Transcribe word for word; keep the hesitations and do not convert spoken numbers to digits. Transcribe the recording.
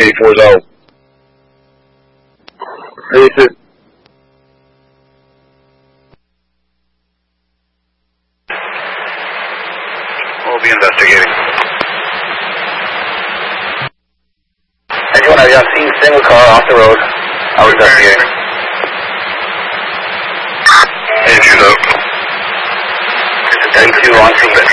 eighty-four is out. Release it. We'll be investigating. Anyone have you seen single car off the road? I was investigating. Hey, shoot up. thirty-two on Tuesday.